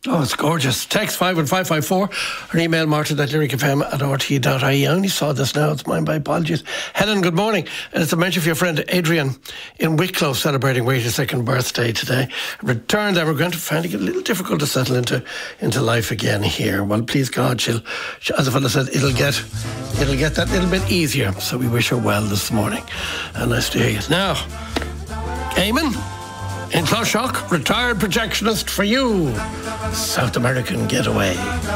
Oh, it's gorgeous. Text 51554 or email martin@lyricfm@rt.ie. I only saw this now. It's mine, by apologies. Helen, good morning. And it's a mention for your friend Adrian in Wicklow celebrating Wade's second birthday today. Returned emigrant, finding it a little difficult to settle into life again here. Well, please God, she'll as a fellow said, it'll get that little bit easier. So we wish her well this morning. And nice to hear you. Now, Eamon in Clonshock, retired projectionist for you. South American Getaway.